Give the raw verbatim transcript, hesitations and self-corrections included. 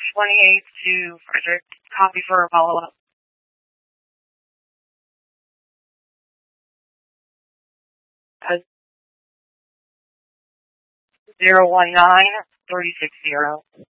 twenty-eighth to Frederick. Copy for a follow-up. zero one nine three six zero.